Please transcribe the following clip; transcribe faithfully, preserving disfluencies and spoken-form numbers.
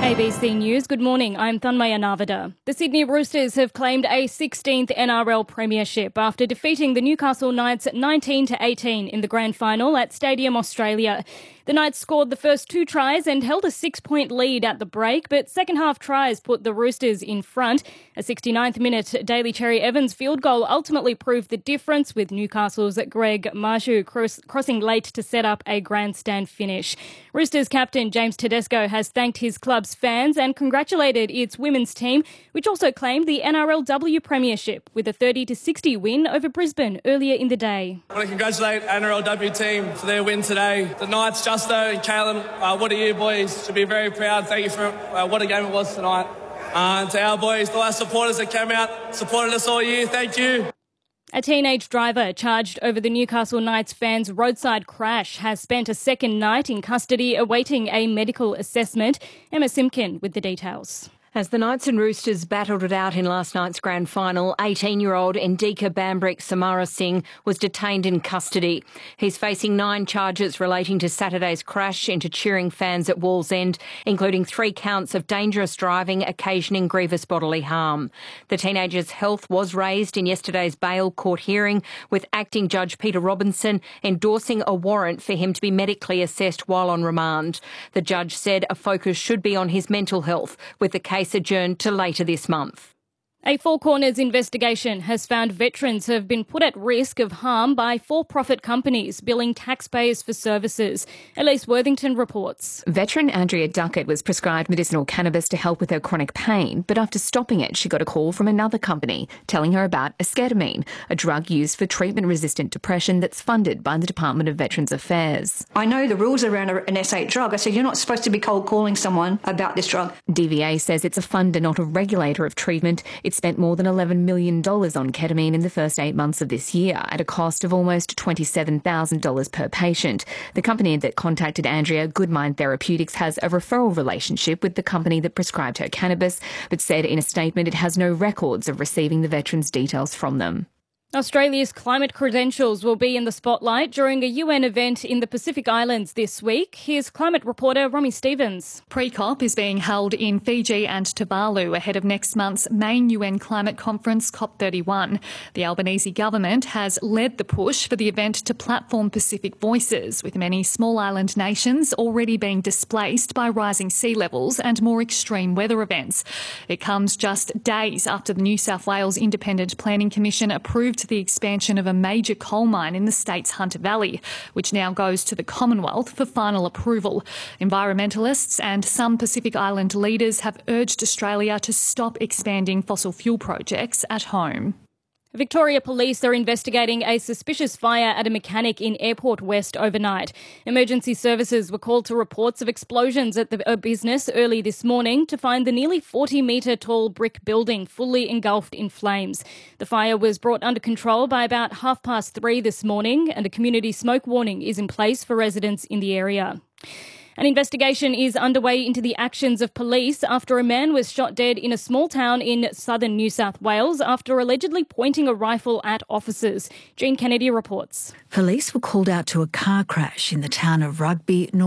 A B C News. Good morning, I'm Thanmaya Navada. The Sydney Roosters have claimed a sixteenth N R L premiership after defeating the Newcastle Knights nineteen to eighteen in the grand final at Stadium Australia. The Knights scored the first two tries and held a six-point lead at the break, but second-half tries put the Roosters in front. A sixty-ninth minute Daly Cherry Evans field goal ultimately proved the difference, with Newcastle's Greg Marzhew cross- crossing late to set up a grandstand finish. Roosters captain James Tedesco has thanked his club's fans and congratulated its women's team, which also claimed the N R L W premiership with a thirty to sixty win over Brisbane earlier in the day. I want to congratulate N R L W team for their win today. The Knights, Justo and Kalen, uh, what a year, boys. Should be very proud. Thank you for uh, what a game it was tonight. Uh, to our boys, all our supporters that came out, supported us all year, thank you. A teenage driver charged over the Newcastle Knights fans' roadside crash has spent a second night in custody awaiting a medical assessment. Emma Simpkin with the details. As the Knights and Roosters battled it out in last night's grand final, eighteen-year-old Indika Bambrick Samara Singh was detained in custody. He's facing nine charges relating to Saturday's crash into cheering fans at Wallsend, including three counts of dangerous driving occasioning grievous bodily harm. The teenager's health was raised in yesterday's bail court hearing, with acting Judge Peter Robinson endorsing a warrant for him to be medically assessed while on remand. The judge said a focus should be on his mental health, with the case adjourned to later this month. A Four Corners investigation has found veterans have been put at risk of harm by for-profit companies billing taxpayers for services. Elise Worthington reports. Veteran Andrea Duckett was prescribed medicinal cannabis to help with her chronic pain, but after stopping it, she got a call from another company telling her about esketamine, a drug used for treatment-resistant depression that's funded by the Department of Veterans Affairs. I know the rules around an S eight drug. I said, you're not supposed to be cold calling someone about this drug. D V A says it's a funder, not a regulator of treatment. It spent more than eleven million dollars on ketamine in the first eight months of this year at a cost of almost twenty-seven thousand dollars per patient. The company that contacted Andrea, Goodmind Therapeutics, has a referral relationship with the company that prescribed her cannabis, but said in a statement it has no records of receiving the veterans' details from them. Australia's climate credentials will be in the spotlight during a U N event in the Pacific Islands this week. Here's climate reporter Romy Stevens. Pre-COP is being held in Fiji and Tuvalu ahead of next month's main U N climate conference, COP thirty-one. The Albanese government has led the push for the event to platform Pacific voices, with many small island nations already being displaced by rising sea levels and more extreme weather events. It comes just days after the New South Wales Independent Planning Commission approved the expansion of a major coal mine in the state's Hunter Valley, which now goes to the Commonwealth for final approval. Environmentalists and some Pacific Island leaders have urged Australia to stop expanding fossil fuel projects at home. Victoria Police are investigating a suspicious fire at a mechanic in Airport West overnight. Emergency services were called to reports of explosions at the business early this morning to find the nearly forty metre tall brick building fully engulfed in flames. The fire was brought under control by about half past three this morning, and a community smoke warning is in place for residents in the area. An investigation is underway into the actions of police after a man was shot dead in a small town in southern New South Wales after allegedly pointing a rifle at officers. Jean Kennedy reports. Police were called out to a car crash in the town of Rugby, North